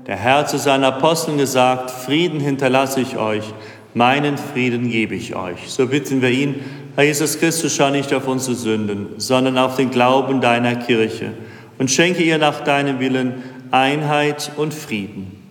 Der Herr zu seinen Aposteln gesagt: Frieden hinterlasse ich euch, meinen Frieden gebe ich euch. So bitten wir ihn: Herr Jesus Christus, schau nicht auf unsere Sünden, sondern auf den Glauben deiner Kirche und schenke ihr nach deinem Willen Einheit und Frieden.